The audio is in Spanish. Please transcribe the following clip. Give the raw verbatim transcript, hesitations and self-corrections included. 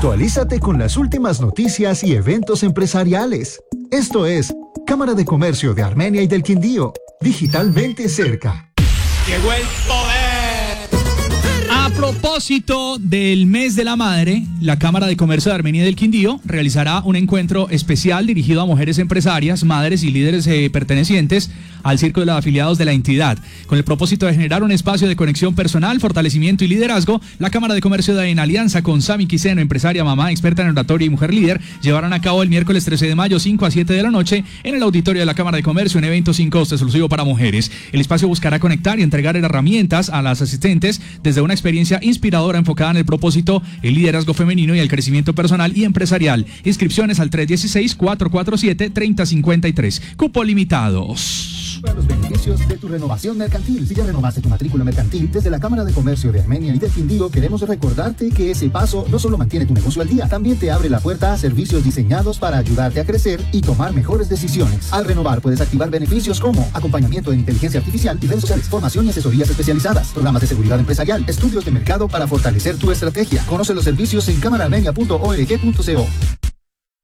Actualízate con las últimas noticias y eventos empresariales. Esto es Cámara de Comercio de Armenia y del Quindío, digitalmente cerca. Llegó el poder. A propósito del mes de la madre, la Cámara de Comercio de Armenia y del Quindío realizará un encuentro especial dirigido a mujeres empresarias, madres y líderes eh, pertenecientes al círculo de afiliados de la entidad. Con el propósito de generar un espacio de conexión personal, fortalecimiento y liderazgo, la Cámara de Comercio, de, en alianza con Sami Quiseno, empresaria, mamá, experta en oratoria y mujer líder, llevarán a cabo el miércoles trece de mayo, cinco a siete de la noche, en el auditorio de la Cámara de Comercio, un evento sin costo exclusivo para mujeres. El espacio buscará conectar y entregar herramientas a las asistentes desde una experiencia inspiradora enfocada en el propósito, el liderazgo femenino y el crecimiento personal y empresarial. Inscripciones al tres uno seis, cuatro cuatro siete, tres cero cinco tres. Cupo limitados. Los beneficios de tu renovación mercantil. Si ya renovaste tu matrícula mercantil, desde la Cámara de Comercio de Armenia y del Quindío queremos recordarte que ese paso no solo mantiene tu negocio al día, también te abre la puerta a servicios diseñados para ayudarte a crecer y tomar mejores decisiones. Al renovar puedes activar beneficios como acompañamiento en inteligencia artificial y redes sociales, formación y asesorías especializadas, programas de seguridad empresarial, estudios de mercado para fortalecer tu estrategia. Conoce los servicios en cámara armenia punto org punto co.